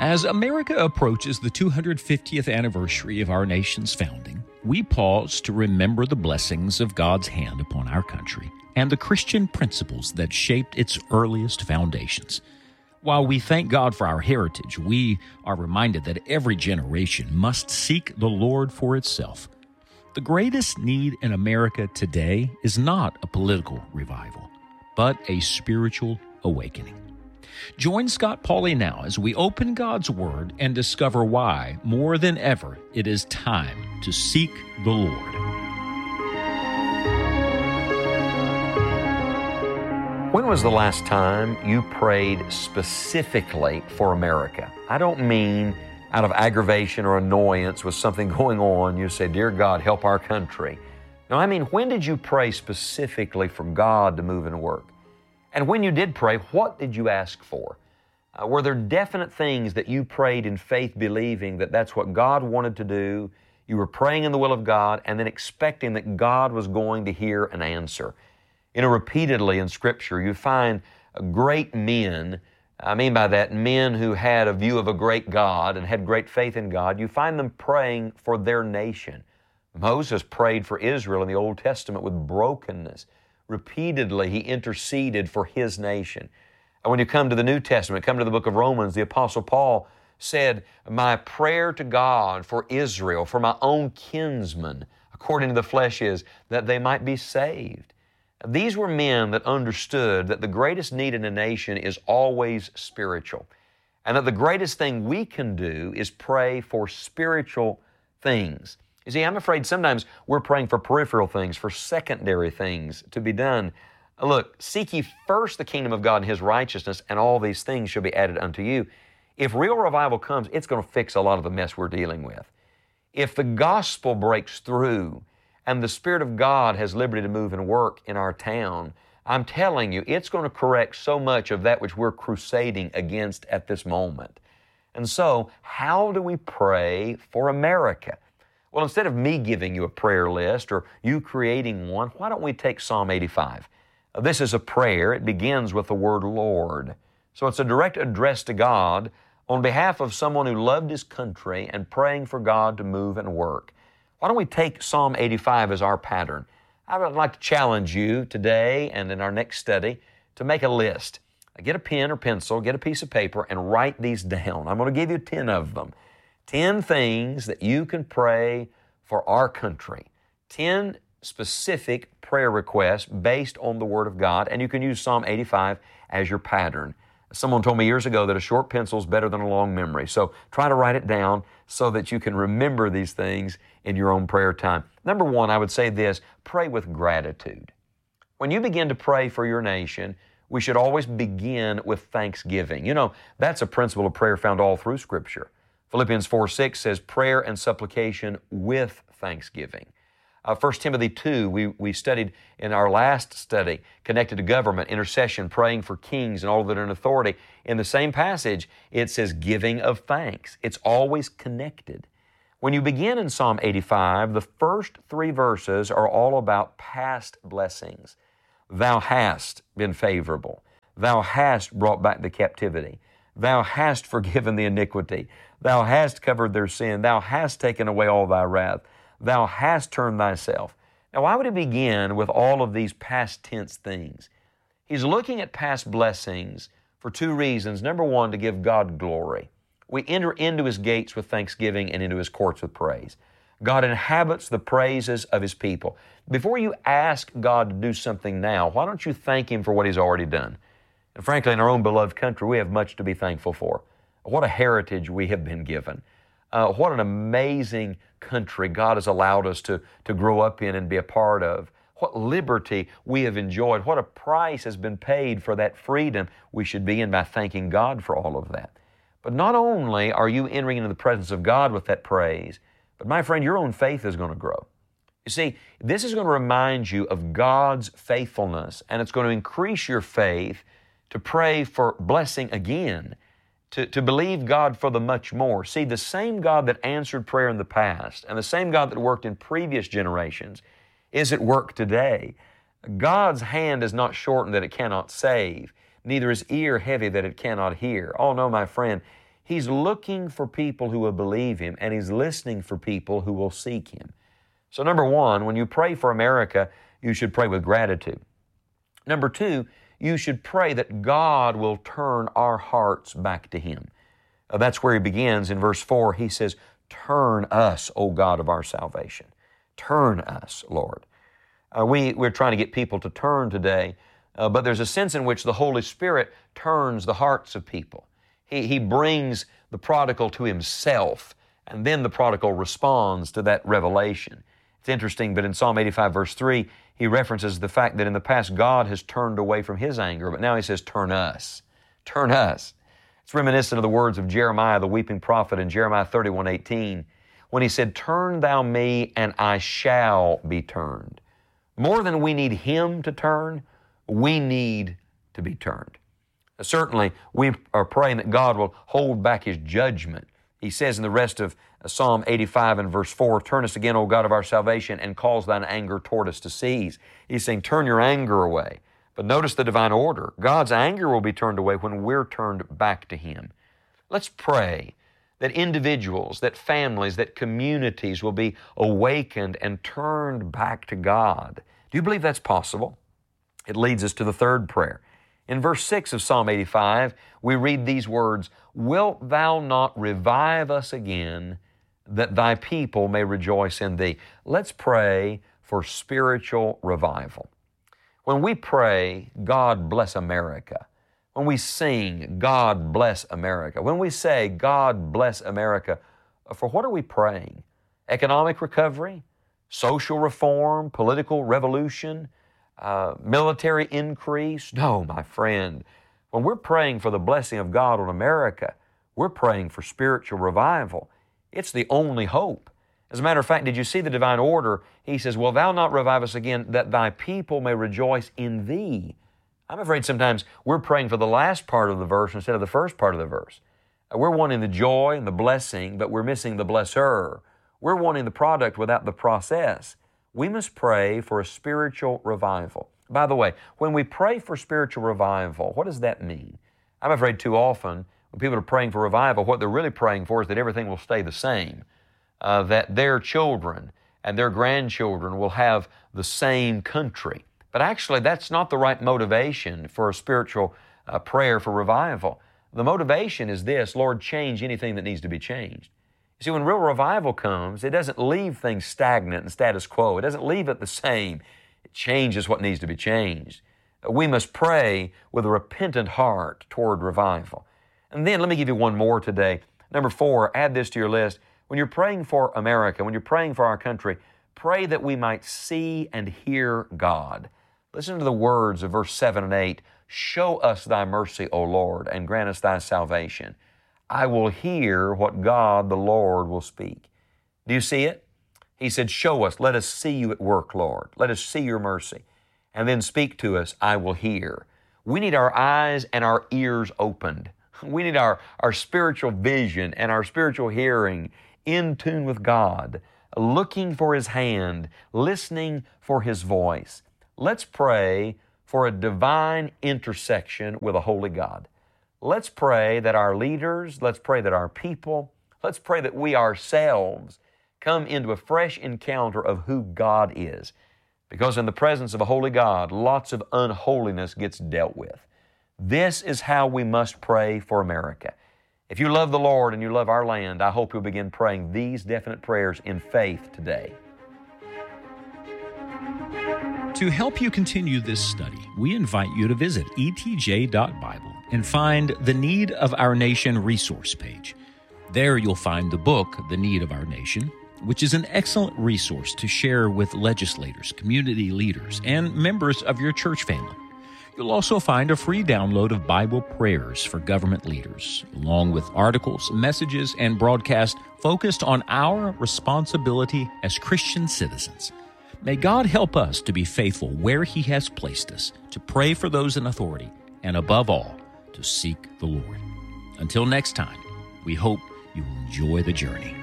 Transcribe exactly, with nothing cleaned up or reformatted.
As America approaches the two hundred fiftieth anniversary of our nation's founding, we pause to remember the blessings of God's hand upon our country and the Christian principles that shaped its earliest foundations. While we thank God for our heritage, we are reminded that every generation must seek the Lord for itself. The greatest need in America today is not a political revival, but a spiritual awakening. Join Scott Pauley now as we open God's Word and discover why, more than ever, it is time to seek the Lord. When was the last time you prayed specifically for America? I don't mean out of aggravation or annoyance with something going on. You say, "Dear God, help our country." No, I mean, when did you pray specifically for God to move and work? And when you did pray, what did you ask for? Uh, were there definite things that you prayed in faith, believing that that's what God wanted to do? You were praying in the will of God and then expecting that God was going to hear an answer. You know, repeatedly in Scripture, you find great men. I mean by that, men who had a view of a great God and had great faith in God. You find them praying for their nation. Moses prayed for Israel in the Old Testament with brokenness. Repeatedly, he interceded for his nation. And when you come to the New Testament, come to the book of Romans, the Apostle Paul said, "My prayer to God for Israel, for my own kinsmen, according to the flesh, is that they might be saved." These were men that understood that the greatest need in a nation is always spiritual, and that the greatest thing we can do is pray for spiritual things. You see, I'm afraid sometimes we're praying for peripheral things, for secondary things to be done. Look, seek ye first the kingdom of God and His righteousness, and all these things shall be added unto you. If real revival comes, it's going to fix a lot of the mess we're dealing with. If the gospel breaks through and the Spirit of God has liberty to move and work in our town, I'm telling you, it's going to correct so much of that which we're crusading against at this moment. And so, how do we pray for America? Well, instead of me giving you a prayer list or you creating one, why don't we take Psalm eighty-five? Uh, this is a prayer. It begins with the word Lord. So it's a direct address to God on behalf of someone who loved his country and praying for God to move and work. Why don't we take Psalm eighty-five as our pattern? I would like to challenge you today and in our next study to make a list. Get a pen or pencil, get a piece of paper, and write these down. I'm going to give you ten of them. Ten things that you can pray for our country. Ten specific prayer requests based on the Word of God, and you can use Psalm eighty-five as your pattern. Someone told me years ago that a short pencil is better than a long memory. So try to write it down so that you can remember these things in your own prayer time. Number one, I would say this: pray with gratitude. When you begin to pray for your nation, we should always begin with thanksgiving. You know, that's a principle of prayer found all through Scripture. Philippians four six says prayer and supplication with thanksgiving. Uh, First Timothy two, we, we studied in our last study, connected to government, intercession, praying for kings and all that are in authority. In the same passage, it says giving of thanks. It's always connected. When you begin in Psalm eighty-five, the first three verses are all about past blessings. Thou hast been favorable. Thou hast brought back the captivity. Thou hast forgiven the iniquity. Thou hast covered their sin. Thou hast taken away all thy wrath. Thou hast turned thyself. Now, why would he begin with all of these past tense things? He's looking at past blessings for two reasons. Number one, to give God glory. We enter into His gates with thanksgiving and into His courts with praise. God inhabits the praises of His people. Before you ask God to do something now, why don't you thank Him for what He's already done? And frankly, in our own beloved country, we have much to be thankful for. What a heritage we have been given. Uh, what an amazing country God has allowed us to, to grow up in and be a part of. What liberty we have enjoyed. What a price has been paid for that freedom we should be in by thanking God for all of that. But not only are you entering into the presence of God with that praise, but my friend, your own faith is going to grow. You see, this is going to remind you of God's faithfulness, and it's going to increase your faith to pray for blessing again, to, to believe God for the much more. See, the same God that answered prayer in the past and the same God that worked in previous generations is at work today. God's hand is not shortened that it cannot save, neither is ear heavy that it cannot hear. Oh no, my friend, He's looking for people who will believe Him, and He's listening for people who will seek Him. So number one, when you pray for America, you should pray with gratitude. Number two, you should pray that God will turn our hearts back to Him. Uh, that's where He begins in verse four. He says, "Turn us, O God of our salvation." Turn us, Lord. Uh, we, we're trying to get people to turn today, uh, but there's a sense in which the Holy Spirit turns the hearts of people. He, he brings the prodigal to Himself, and then the prodigal responds to that revelation. It's interesting, but in Psalm eighty-five, verse three, he references the fact that in the past God has turned away from His anger, but now He says, turn us. Turn us. It's reminiscent of the words of Jeremiah, the weeping prophet, in Jeremiah thirty-one eighteen, when he said, "Turn thou me, and I shall be turned." More than we need Him to turn, we need to be turned. Certainly, we are praying that God will hold back His judgment. He says in the rest of Psalm eighty-five and verse four, "Turn us again, O God of our salvation, and cause Thine anger toward us to cease." He's saying, turn your anger away. But notice the divine order. God's anger will be turned away when we're turned back to Him. Let's pray that individuals, that families, that communities will be awakened and turned back to God. Do you believe that's possible? It leads us to the third prayer. In verse six of Psalm eighty-five, we read these words, "Wilt Thou not revive us again, that Thy people may rejoice in Thee?" Let's pray for spiritual revival. When we pray, "God bless America," when we sing, "God bless America," when we say, "God bless America," for what are we praying? Economic recovery? Social reform? Political revolution? Uh, military increase? No, my friend. When we're praying for the blessing of God on America, we're praying for spiritual revival. It's the only hope. As a matter of fact, did you see the divine order? He says, "Will Thou not revive us again, that Thy people may rejoice in Thee?" I'm afraid sometimes we're praying for the last part of the verse instead of the first part of the verse. We're wanting the joy and the blessing, but we're missing the blesser. We're wanting the product without the process. We must pray for a spiritual revival. By the way, when we pray for spiritual revival, what does that mean? I'm afraid too often when people are praying for revival, what they're really praying for is that everything will stay the same, uh, that their children and their grandchildren will have the same country. But actually, that's not the right motivation for a spiritual uh, prayer for revival. The motivation is this: Lord, change anything that needs to be changed. You see, when real revival comes, it doesn't leave things stagnant and status quo. It doesn't leave it the same. It changes what needs to be changed. We must pray with a repentant heart toward revival. And then let me give you one more today. Number four, add this to your list. When you're praying for America, when you're praying for our country, pray that we might see and hear God. Listen to the words of verse seven and eight. "Show us Thy mercy, O Lord, and grant us Thy salvation. I will hear what God the Lord will speak." Do you see it? He said, "Show us, let us see You at work, Lord. Let us see Your mercy. And then speak to us, I will hear." We need our eyes and our ears opened. We need our, our spiritual vision and our spiritual hearing in tune with God, looking for His hand, listening for His voice. Let's pray for a divine intersection with a holy God. Let's pray that our leaders, let's pray that our people, let's pray that we ourselves come into a fresh encounter of who God is. Because in the presence of a holy God, lots of unholiness gets dealt with. This is how we must pray for America. If you love the Lord and you love our land, I hope you'll begin praying these definite prayers in faith today. To help you continue this study, we invite you to visit e t j dot bible and find the Need of Our Nation resource page. There you'll find the book, The Need of Our Nation, which is an excellent resource to share with legislators, community leaders, and members of your church family. You'll also find a free download of Bible prayers for government leaders, along with articles, messages, and broadcasts focused on our responsibility as Christian citizens. May God help us to be faithful where He has placed us, to pray for those in authority, and above all, to seek the Lord. Until next time, we hope you will enjoy the journey.